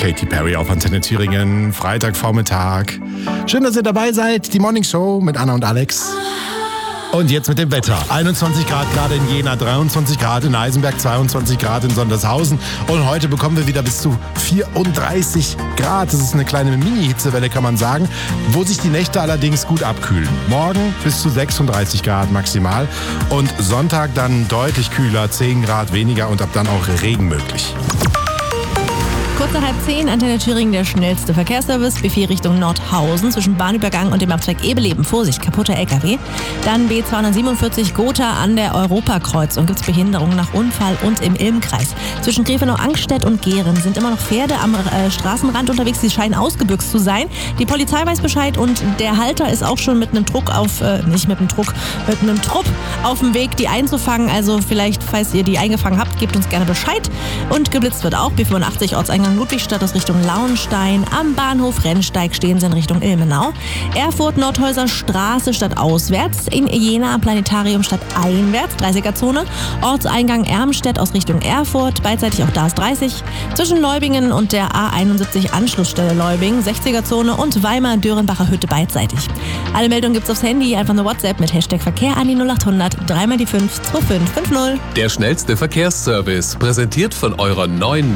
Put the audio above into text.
Katy Perry auf Antenne Thüringen, Freitagvormittag. Schön, dass ihr dabei seid. Die Morning Show mit Anna und Alex. Und jetzt mit dem Wetter. 21 Grad gerade in Jena, 23 Grad in Eisenberg, 22 Grad in Sondershausen. Und heute bekommen wir wieder bis zu 34 Grad. Das ist eine kleine Mini-Hitzewelle, kann man sagen, wo sich die Nächte allerdings gut abkühlen. Morgen bis zu 36 Grad maximal. Und Sonntag dann deutlich kühler, 10 Grad weniger und ab dann auch Regen möglich. Kurz nach 9:30, Antenne Thüringen, der schnellste Verkehrsservice. B4 Richtung Nordhausen zwischen Bahnübergang und dem Abzweig Ebeleben. Vorsicht, kaputter LKW. Dann B247 Gotha an der Europakreuzung. Gibt es Behinderungen nach Unfall und im Ilmkreis. Zwischen Grefenau-Angstedt und Gehren sind immer noch Pferde am Straßenrand unterwegs. Die scheinen ausgebüxt zu sein. Die Polizei weiß Bescheid und der Halter ist auch schon mit einem Trupp auf dem Weg, die einzufangen. Also vielleicht, falls ihr die eingefangen habt, gebt uns gerne Bescheid. Und geblitzt wird auch. B85 Ortseingang Ludwigstadt aus Richtung Lauenstein. Am Bahnhof Rennsteig stehen sie in Richtung Ilmenau. Erfurt Nordhäuser Straße statt auswärts. In Jena Planetarium statt einwärts. 30er-Zone. Ortseingang Ermstedt aus Richtung Erfurt. Beidseitig auch da ist 30. Zwischen Leubingen und der A71 Anschlussstelle Leubing. 60er-Zone und Weimar-Dörenbacher Hütte beidseitig. Alle Meldungen gibt's aufs Handy. Einfach eine WhatsApp mit Hashtag Verkehr an die 0800 3 mal die 5 2550. Der schnellste Verkehrsservice, präsentiert von eurer neuen